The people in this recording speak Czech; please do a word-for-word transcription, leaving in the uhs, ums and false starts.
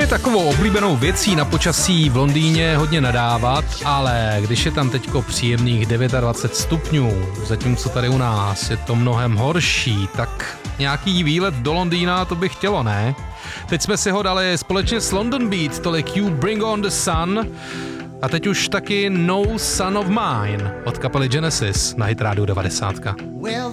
takovou oblíbenou věcí na počasí v Londýně hodně nadávat, ale když je tam teďko příjemných dvacet devět stupňů, zatímco tady u nás je to mnohem horší, tak nějaký výlet do Londýna to by chtělo, ne? Teď jsme si ho dali společně s London Beat, tolik You Bring On The Sun a teď už taky No Son Of Mine od kapely Genesis na Hit Radio devadesát.